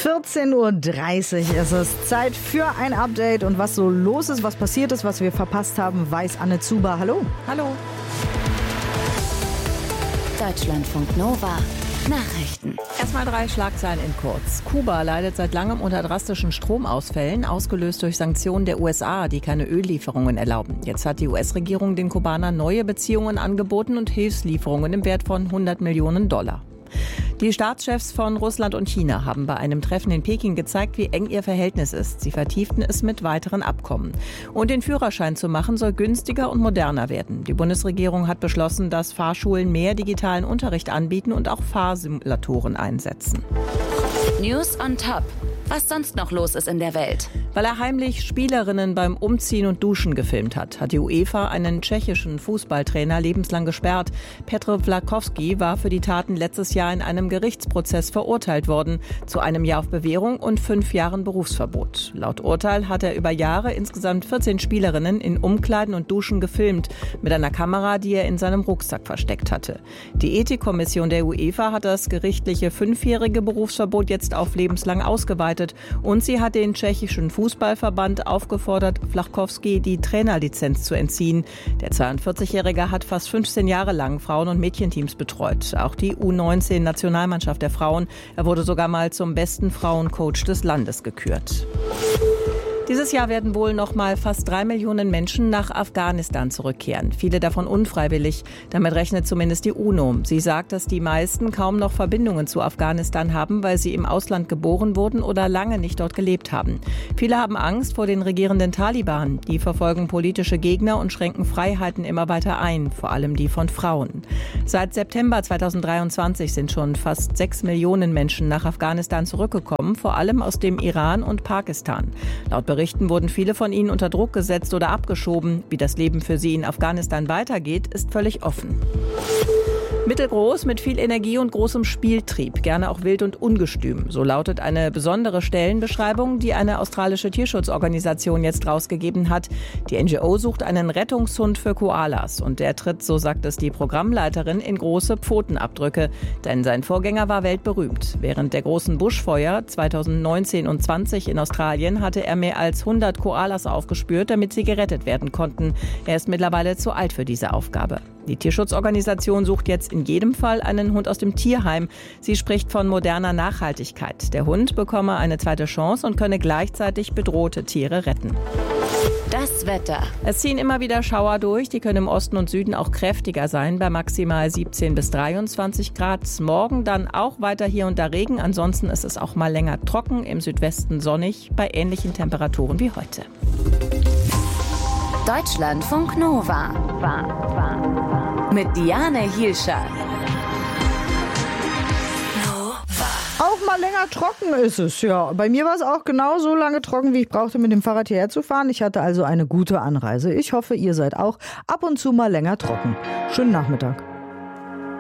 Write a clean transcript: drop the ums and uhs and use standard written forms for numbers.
14:30 Uhr ist es. Zeit für ein Update. Und was so los ist, was passiert ist, was wir verpasst haben, weiß Anne Zuber. Hallo. Hallo. Deutschlandfunk Nova. Nachrichten. Erstmal 3 Schlagzeilen in kurz. Kuba leidet seit langem unter drastischen Stromausfällen, ausgelöst durch Sanktionen der USA, die keine Öllieferungen erlauben. Jetzt hat die US-Regierung den Kubanern neue Beziehungen angeboten und Hilfslieferungen im Wert von $100 Millionen. Die Staatschefs von Russland und China haben bei einem Treffen in Peking gezeigt, wie eng ihr Verhältnis ist. Sie vertieften es mit weiteren Abkommen. Und den Führerschein zu machen soll günstiger und moderner werden. Die Bundesregierung hat beschlossen, dass Fahrschulen mehr digitalen Unterricht anbieten und auch Fahrsimulatoren einsetzen. News on Top. Was sonst noch los ist in der Welt. Weil er heimlich Spielerinnen beim Umziehen und Duschen gefilmt hat die UEFA einen tschechischen Fußballtrainer lebenslang gesperrt. Petr Vlachowski war für die Taten letztes Jahr in einem Gerichtsprozess verurteilt worden. Zu 1 Jahr auf Bewährung und 5 Jahren Berufsverbot. Laut Urteil hat er über Jahre insgesamt 14 Spielerinnen in Umkleiden und Duschen gefilmt. Mit einer Kamera, die er in seinem Rucksack versteckt hatte. Die Ethikkommission der UEFA hat das gerichtliche 5-jährige Berufsverbot jetzt auf lebenslang ausgeweitet. Und sie hat den tschechischen Fußballverband aufgefordert, Vlachowski die Trainerlizenz zu entziehen. Der 42-Jährige hat fast 15 Jahre lang Frauen- und Mädchenteams betreut. Auch die U19-Nationalmannschaft der Frauen. Er wurde sogar mal zum besten Frauencoach des Landes gekürt. Dieses Jahr werden wohl noch mal fast 3 Millionen Menschen nach Afghanistan zurückkehren. Viele davon unfreiwillig. Damit rechnet zumindest die UNO. Sie sagt, dass die meisten kaum noch Verbindungen zu Afghanistan haben, weil sie im Ausland geboren wurden oder lange nicht dort gelebt haben. Viele haben Angst vor den regierenden Taliban. Die verfolgen politische Gegner und schränken Freiheiten immer weiter ein, vor allem die von Frauen. Seit September 2023 sind schon fast 6 Millionen Menschen nach Afghanistan zurückgekommen, vor allem aus dem Iran und Pakistan. Laut Berichten wurden viele von ihnen unter Druck gesetzt oder abgeschoben. Wie das Leben für sie in Afghanistan weitergeht, ist völlig offen. Mittelgroß, mit viel Energie und großem Spieltrieb, gerne auch wild und ungestüm. So lautet eine besondere Stellenbeschreibung, die eine australische Tierschutzorganisation jetzt rausgegeben hat. Die NGO sucht einen Rettungshund für Koalas und der tritt, so sagt es die Programmleiterin, in große Pfotenabdrücke. Denn sein Vorgänger war weltberühmt. Während der großen Buschfeuer 2019 und 20 in Australien hatte er mehr als 100 Koalas aufgespürt, damit sie gerettet werden konnten. Er ist mittlerweile zu alt für diese Aufgabe. Die Tierschutzorganisation sucht jetzt in jedem Fall einen Hund aus dem Tierheim. Sie spricht von moderner Nachhaltigkeit. Der Hund bekomme eine zweite Chance und könne gleichzeitig bedrohte Tiere retten. Das Wetter. Es ziehen immer wieder Schauer durch. Die können im Osten und Süden auch kräftiger sein, bei maximal 17 bis 23 Grad. Morgen dann auch weiter hier und da Regen. Ansonsten ist es auch mal länger trocken, im Südwesten sonnig, bei ähnlichen Temperaturen wie heute. Deutschlandfunk Nova. Mit Diane Hielscher. Auch mal länger trocken ist es, ja. Bei mir war es auch genau so lange trocken, wie ich brauchte, mit dem Fahrrad hierher zu fahren. Ich hatte also eine gute Anreise. Ich hoffe, ihr seid auch ab und zu mal länger trocken. Schönen Nachmittag.